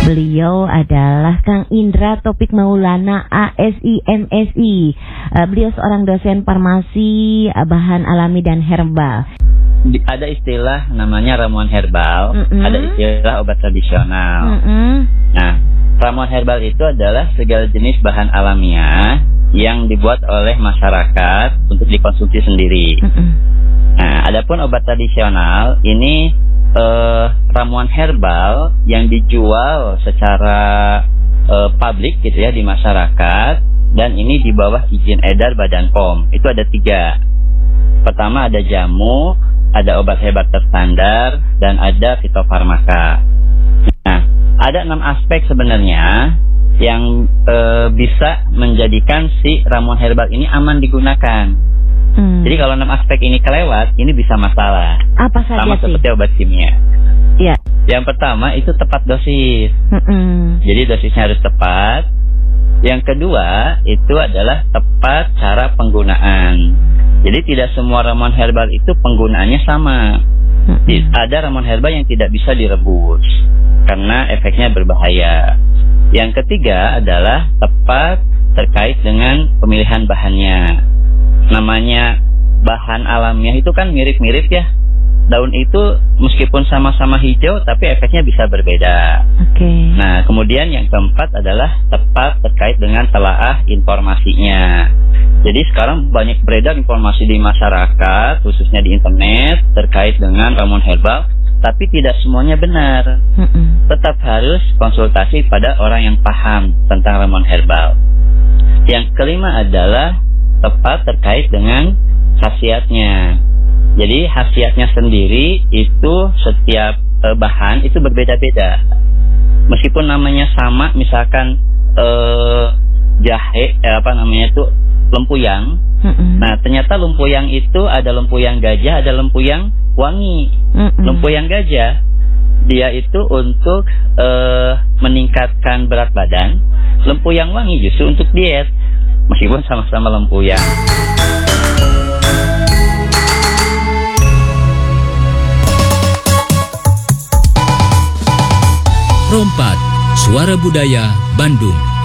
Beliau adalah Kang Indra Taufik Maulana, ASI, MSI. Beliau seorang dosen farmasi, bahan alami dan herbal. Ada istilah namanya ramuan herbal, ada istilah obat tradisional. Nah, ramuan herbal itu adalah segala jenis bahan alamiah yang dibuat oleh masyarakat untuk dikonsumsi sendiri. Nah, adapun obat tradisional ini ramuan herbal yang dijual secara publik gitu ya di masyarakat, dan ini di bawah izin edar Badan POM. Itu ada 3. Pertama ada jamu, ada obat herbal terstandar, dan ada fitofarmaka. Nah, ada 6 aspek sebenarnya yang bisa menjadikan si ramuan herbal ini aman digunakan. Jadi kalau 6 aspek ini kelewat, ini bisa masalah. Apa saja sama sih? Seperti obat kimia. Ya. Yang pertama itu tepat dosis. Jadi dosisnya harus tepat. Yang kedua itu adalah tepat cara penggunaan. Jadi tidak semua ramuan herbal itu penggunaannya sama. Ada ramuan herbal yang tidak bisa direbus karena efeknya berbahaya. Yang ketiga adalah tepat terkait dengan pemilihan bahannya. Namanya bahan alamiah itu kan mirip-mirip ya. Daun itu meskipun sama-sama hijau tapi efeknya bisa berbeda. Nah, kemudian yang keempat adalah tepat terkait dengan telaah informasinya. Jadi sekarang banyak beredar informasi di masyarakat, khususnya di internet, terkait dengan ramuan herbal, tapi tidak semuanya benar. Tetap harus konsultasi pada orang yang paham tentang ramuan herbal. Yang kelima adalah tepat terkait dengan khasiatnya. Jadi khasiatnya sendiri itu setiap bahan itu berbeda-beda. Meskipun namanya sama, misalkan jahe, lempuyang. Nah, ternyata lempuyang itu ada lempuyang gajah, ada lempuyang wangi. Lempuyang gajah dia itu untuk meningkatkan berat badan. Lempuyang wangi justru untuk diet. Meskipun sama-sama lempuyang. Rompat, Suara Budaya Bandung.